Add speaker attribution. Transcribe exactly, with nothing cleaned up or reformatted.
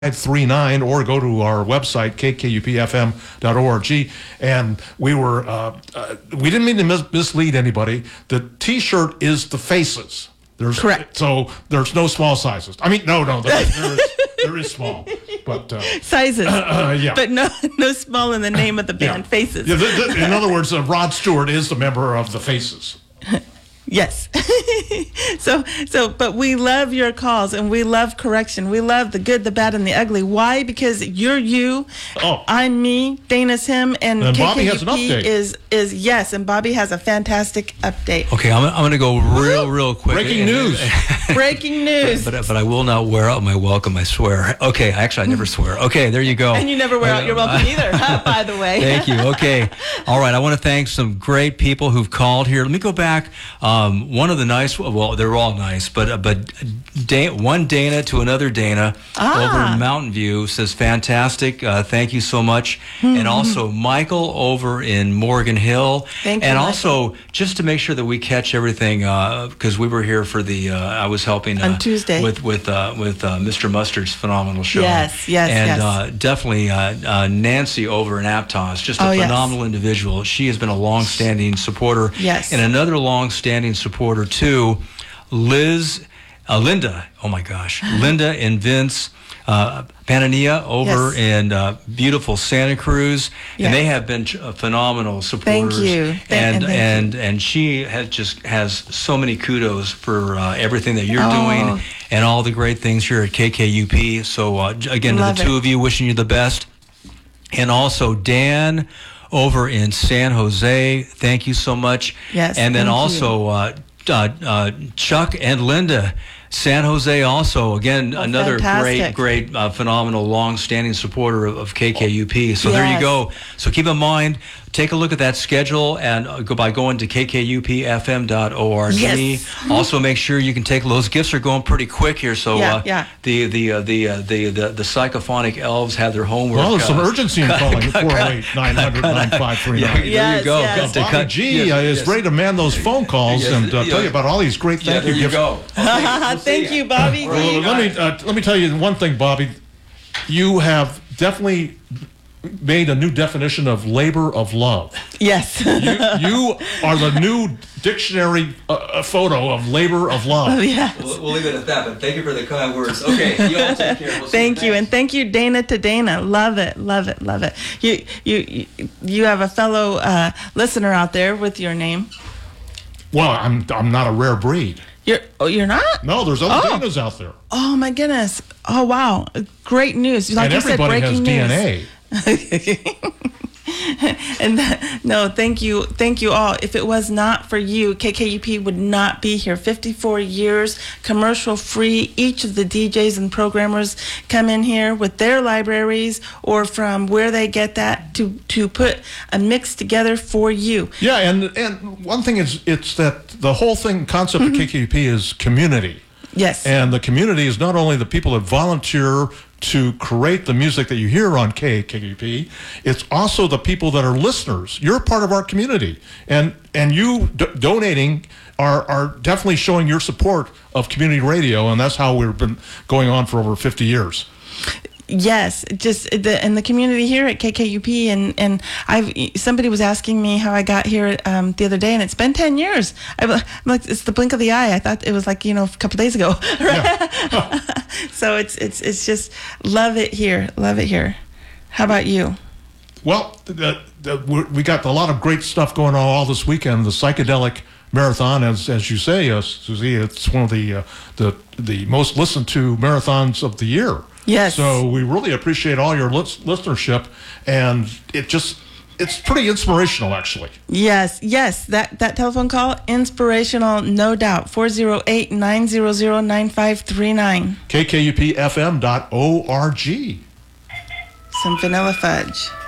Speaker 1: three nine, or go to our website, k k u p f m dot org. And we were, uh, uh, we didn't mean to mis- mislead anybody. The T-shirt is the faces. There's,
Speaker 2: Correct.
Speaker 1: So there's no small sizes. I mean, no, no, there, there, is, there is small, but uh,
Speaker 2: sizes.
Speaker 1: Uh, yeah.
Speaker 2: But no, no small in the name of the band,
Speaker 1: yeah.
Speaker 2: Faces.
Speaker 1: Yeah, the, the, in other words, uh, Rod Stewart is a member of the Faces.
Speaker 2: Yes. so, so, but we love your calls and we love correction. We love the good, the bad, and the ugly. Why? Because you're you.
Speaker 1: Oh.
Speaker 2: I'm me. Dana's him. And,
Speaker 1: And
Speaker 2: K K U P
Speaker 1: Bobby has an update.
Speaker 2: is, is yes. And Bobby has a fantastic update.
Speaker 3: Okay, I'm, I'm going to go real, real quick.
Speaker 1: Breaking news.
Speaker 2: Breaking news.
Speaker 3: But, but I will not wear out my welcome, I swear. Okay, actually, I never swear. Okay, there you go.
Speaker 2: And you never wear out your welcome either, huh, by the way.
Speaker 3: Thank you. Okay. All right, I want to thank some great people who've called here. Let me go back. Um, one of the nice, well, they're all nice, but uh, but da- one Dana to another Dana
Speaker 2: Ah.
Speaker 3: over in Mountain View says, fantastic. Uh, thank you so much.
Speaker 2: Mm-hmm.
Speaker 3: And also Michael over in Morgan Hill.
Speaker 2: Thank
Speaker 3: and
Speaker 2: you,
Speaker 3: also, just to make sure that we catch everything, because we were here for the, uh, I was helping uh,
Speaker 2: On Tuesday.
Speaker 3: with with uh, with uh, Mister Mustard's phenomenal show.
Speaker 2: Yes, yes,
Speaker 3: and,
Speaker 2: yes.
Speaker 3: uh, definitely uh, uh, Nancy over in Aptos, just a
Speaker 2: Oh, yes.
Speaker 3: phenomenal individual. She has been a long-standing supporter.
Speaker 2: Yes.
Speaker 3: And another long-standing supporter, too, Liz, uh, Linda, oh my gosh, Linda and Vince uh, Panania over
Speaker 2: Yes.
Speaker 3: in uh, beautiful Santa Cruz.
Speaker 2: Yes.
Speaker 3: And they have been ch- uh, phenomenal supporters.
Speaker 2: Thank you. Thank-
Speaker 3: And,
Speaker 2: and thank
Speaker 3: and, and she has just has so many kudos for uh, everything that you're
Speaker 2: Oh.
Speaker 3: doing and all the great things here at K K U P. So uh, j- again,
Speaker 2: Love
Speaker 3: to the two
Speaker 2: it.
Speaker 3: of you, wishing you the best. And also Dan over in San Jose, thank you so much.
Speaker 2: Yes,
Speaker 3: And then
Speaker 2: thank
Speaker 3: also uh, uh, uh, Chuck and Linda, San Jose also, again,
Speaker 2: Oh,
Speaker 3: another
Speaker 2: fantastic.
Speaker 3: great, great, uh, phenomenal, long-standing supporter of, of K K U P. So there you
Speaker 2: Yes.
Speaker 3: go. So keep in mind, take a look at that schedule and uh, go by going to k k u p f m dot org.
Speaker 2: Yes.
Speaker 3: Also, make sure you can take those gifts are going pretty quick here. So
Speaker 2: Yeah,
Speaker 3: uh,
Speaker 2: yeah.
Speaker 3: the the uh, the, uh, the the the psychophonic elves have their homework.
Speaker 1: Well, there's some
Speaker 3: uh,
Speaker 1: urgency in calling four oh eight, nine hundred, nine five three
Speaker 3: Yeah,
Speaker 1: nine.
Speaker 3: there
Speaker 2: Yes,
Speaker 3: you go.
Speaker 2: yes.
Speaker 3: Got to
Speaker 1: Bobby
Speaker 3: cut-
Speaker 1: G
Speaker 3: yes,
Speaker 1: uh, is
Speaker 3: yes.
Speaker 1: ready to man those phone calls
Speaker 3: Yes,
Speaker 1: and uh,
Speaker 3: yeah.
Speaker 1: tell you about all these great
Speaker 3: Yeah,
Speaker 1: thank
Speaker 3: there
Speaker 1: you
Speaker 3: you
Speaker 1: gifts.
Speaker 3: go. Okay, we'll see
Speaker 2: Thank
Speaker 3: ya.
Speaker 2: you, Bobby.
Speaker 1: Well, let me uh, let me tell you one thing, Bobby. You have definitely made a new definition of labor of love.
Speaker 2: Yes.
Speaker 1: You, you are the new dictionary uh, uh, photo of labor of love.
Speaker 2: Yes.
Speaker 3: We'll, we'll leave it at that, but thank you for the kind words. Okay, you all take care. We'll see
Speaker 2: Thank you,
Speaker 3: next.
Speaker 2: and thank you, Dana to Dana. Love it, love it, love it. You, you, you, you have a fellow uh, listener out there with your name.
Speaker 1: Well, I'm I'm not a rare breed.
Speaker 2: You're, oh, you're not?
Speaker 1: No, there's other
Speaker 2: Oh.
Speaker 1: Danas out there,
Speaker 2: Oh my goodness! Oh wow! Great news! Like
Speaker 1: and
Speaker 2: you said,
Speaker 1: everybody has
Speaker 2: breaking
Speaker 1: D N
Speaker 2: news.
Speaker 1: A.
Speaker 2: And that, no, thank you, thank you all. If it was not for you, K K U P would not be here. fifty-four years, commercial free. Each of the D Js and programmers come in here with their libraries or from where they get that to to put a mix together for you.
Speaker 1: Yeah, and and one thing is it's that the whole thing concept
Speaker 2: Mm-hmm.
Speaker 1: of K K U P is community.
Speaker 2: Yes.
Speaker 1: And the community is not only the people that volunteer to create the music that you hear on K K U P, it's also the people that are listeners. You're part of our community. And and you d- donating are, are definitely showing your support of community radio, and that's how we've been going on for over fifty years.
Speaker 2: Yes, just the in the community here at K K U P, and and I've somebody was asking me how I got here um, the other day, and it's been ten years. I'm like, it's the blink of the eye. I thought it was like you know a couple days ago.
Speaker 1: Yeah.
Speaker 2: So it's it's it's just love it here, love it here. How about you?
Speaker 1: Well, the, the, we we got a lot of great stuff going on all this weekend. The Psychedelic Marathon, as as you say, uh, Susie, it's one of the uh, the the most listened to marathons of the year.
Speaker 2: Yes.
Speaker 1: So we really appreciate all your lis- listenership, and it just it's pretty inspirational, actually.
Speaker 2: Yes, yes, that that telephone call inspirational, no doubt. four oh eight, nine hundred, nine five three nine.
Speaker 1: K K U P F M dot org.
Speaker 2: Some vanilla fudge.